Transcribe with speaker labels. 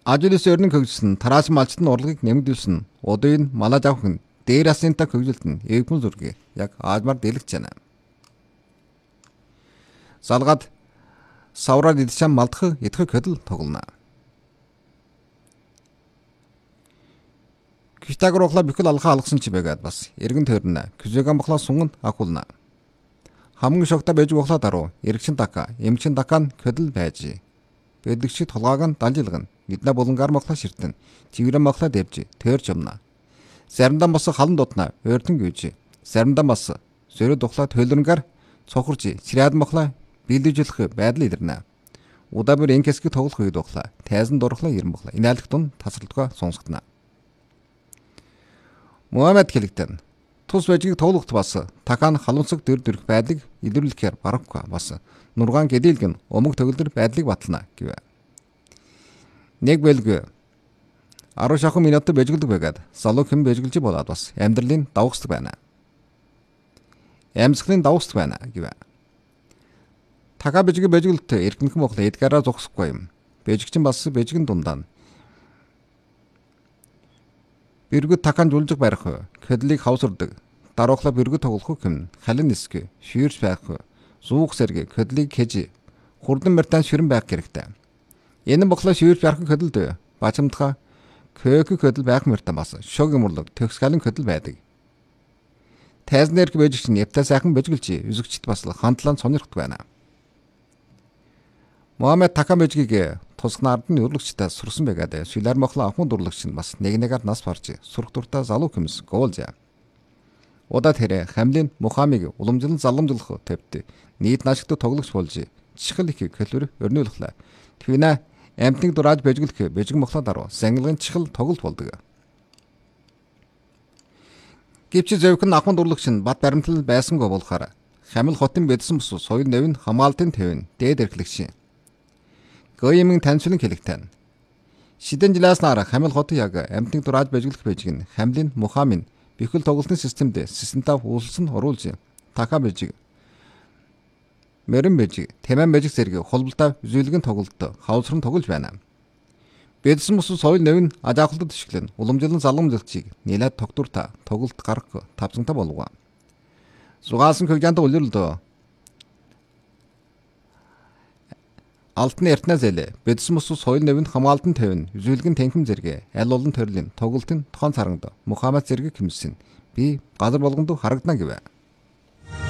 Speaker 1: Ажлын өрнөн хөгжсөн тараас малчтын урлагийг нэмэгдүүлсэн удын малаж авах нь дээр асынтай хөгжилт нь эвгүн зүргийг яг аажмаар дэлгэж байна. Залгаад савраар идчихэн малдах идэх хөдөл тоглоно. Китагор ухла бихэл алхаа алгасан чи байгаад бас эргэн тойрно. Күзэгэн бахла сунган акулна. Хамгийн шогтой байж ухла даруу эргчин дака, эмчин дакан хөдөл байж. Бэдгчид толгааг нь далжилгана. Мэднэ булангаар махла ширтэн. Чигрэн махла дэвж төрж юмна. Заримдаа бас халан дутна ойртон гүйж. Заримдаа бас зөрөө духла төлөрнгөр цохорж сиряд махла бэлдэжлэх байдал илэрнэ. Удаа бүр энкэсгийг тоглох үед ухла. Тайзан дурхла ирэн бахла. Инээлх тун тасралтгаа сонсготна. Мухаммед хэлэгтэн тус байжгийг тоглохт бас такан халуунцаг дөрөх байдлыг илрүүлэхээр барахгүй бас нургаан гэдэлгэн өмг төгөлдөр байдлыг батлана гэв. Нэг бэлгүй 10 шахан минутад бэжгэлдэг байгаад залуу хэн бэжгэлж болоод бас амьдралын давхсдаг байна. Амьсгалын давхсдаг байна гэв. Така бэжиг бэжгэлт эргэнхэн мохлоо эдгаараа зогсохгүй юм. Бэжигчин бас бэжигэн дундаа бэргүүд такан жулжиг барих, хөдлийг хавсардаг. Даруухла бэргүүд тоглох хүм, халин нисгэ, шүүрч байх, зуух сэрэг, хөдлийг хэж, хурдан мартан ширэн байх хэрэгтэй. Энэ бохлоо шүүрч байх хөдөлд бачамдха көök хөдөл байх мартан бас шог юмрлог төгсгалын хөдөл байдаг. Тайзнэрх бэжигч нь явтаа сайхан бэжгэлж, үзэгчд бас хандлан сонирхдаг байна. Мухаммед така бэжгийг тусгнаард нь өрлөгчтэй сурсан байгаад шилар мохлоо ахмад урлагч нь бас нэг-нэгээр нас барж сурах дуртай залуу хүмүүс гоолжээ. Удаа тэрэ хамлын Мухаммиг уламжлан заламжлах тавьд нийт наашигт тоглогч болж чихэл их калори өрнүүлхлээ. Твинэ амтныг дурааж бэжгэлэх бэжиг мохлоо даруу сангилгын чихэл тоглолт болдог. Гэвч зөвхөн ахмад урлагч нь бат баримтлал байсангүй болохоор хамил хотын бэдсэн бус соёл нэвн хамаалтын тавин дээд эрхлэгч Гоимын таньцлан хэлэгтэн. Шидэн жилааснаар хамил хот яг амтныг дурааж бэжгэлэх бэжиг нь хамлын Мухаммин бихэл тоглолтын системд системтаа хуулсан оруулж така бэжиг мэрэн бэжиг тэмэн бэжиг зэрэг холболтой үзүүлгэн тоглолт хавсран тоглож байна. Бэдсэн бус соёл нэвн ажаахлалд тишгэлэн уламжлан заламжлагчийг нэлээд тогтвортой тоглолт гарах тавцантай болов. Зугаасан хөгжаанд үлрэлд Алтны эртнээс эле бэдсэн бус соёл нэвэнд хамгаалтан тавина үзүүлгэн танхим зэрэг аль олон төрлийн тоглолтын тохон царангад Мухаммед зэрэг хэмжсэн би газар болгонд харагдана гэв.